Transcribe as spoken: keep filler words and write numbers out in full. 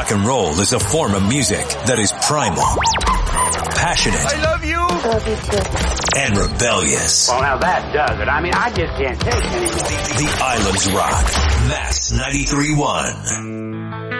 Rock and roll is a form of music that is primal, passionate, I love you. Love you too. and rebellious. Well, now that does it. I mean, I just can't take it anymore. The Islands Rock. Mass ninety-three point one.